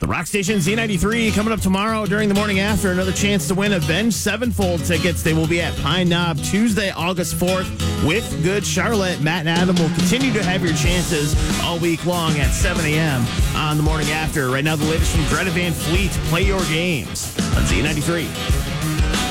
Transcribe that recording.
Rock Station Z93 coming up tomorrow during the morning after. Another chance to win Avenged Sevenfold tickets. They will be at Pine Knob Tuesday, August 4th with Good Charlotte. Matt and Adam will continue to have your chances all week long at 7 a.m. on the morning after. Right now, the latest from Greta Van Fleet. Play your games on Z93.